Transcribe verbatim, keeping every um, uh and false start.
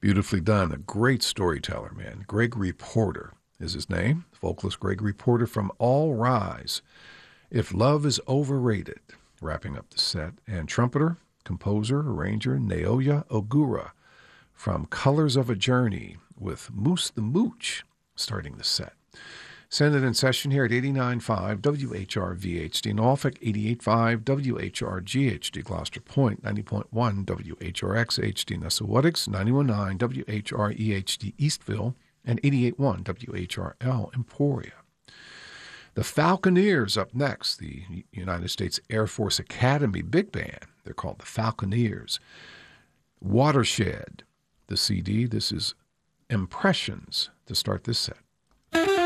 Beautifully done. A great storyteller, man. Gregory Porter is his name. Vocalist Gregory Porter from All Rise. If Love is Overrated, wrapping up the set. And trumpeter, composer, arranger Naoya Ogura from Colors of a Journey with Moose the Mooch starting the set. Send it in session here at eighty-nine point five W H R V H D Norfolk, eighty-eight point five W H R G H D Gloucester Point, ninety point one W H R X H D Nesselwoodex, ninety-one point nine W H R E H D Eastville, and eighty-eight point one W H R L Emporia. The Falconeers up next, the United States Air Force Academy Big Band. They're called the Falconeers. Watershed, the C D. This is Impressions to start this set.